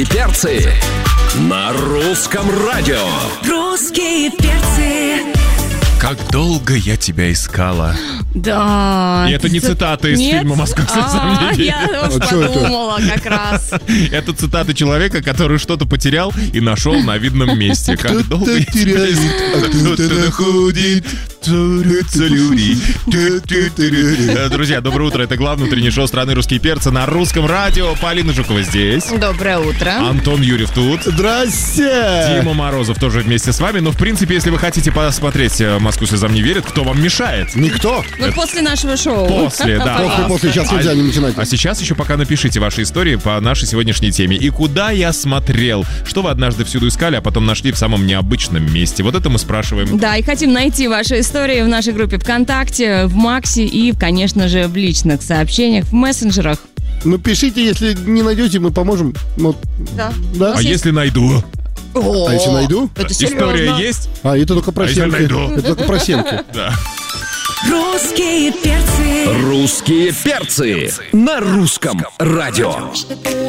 Перцы на русском радио. Русские перцы. Как долго я тебя искала. Да. И это не цитата из фильма «Московское сомнение». Я уж подумала как раз. Это цитата человека, который что-то потерял и нашел на видном месте. Как долго я тебя искала, кто-то находит, ссорятся люди. Друзья, доброе утро. Это главное утреннее шоу страны «Русские перцы» на русском радио. Полина Жукова здесь. Доброе утро. Антон Юрьев тут. Здрасте! Дима Морозов тоже вместе с вами. Но, в принципе, если вы хотите посмотреть «Москву слезам не верит», кто вам мешает? Никто. Ну, после нашего шоу. После, да. После, сейчас нельзя не начинать. А сейчас еще пока напишите ваши истории по нашей сегодняшней теме. И куда я смотрел? Что вы однажды всюду искали, а потом нашли в самом необычном месте? Вот это мы спрашиваем. Да, и хотим найти ваши истории в нашей группе ВКонтакте, в Максе и, конечно же, в личных сообщениях, в мессенджерах. Ну, пишите, если не найдете, мы поможем. Ну, Да. да? А если найду? А если найду? Это История серьезно. есть? А, это только про если семки. найду? Это только про семки. Да. Русские перцы. Русские перцы на русском радио.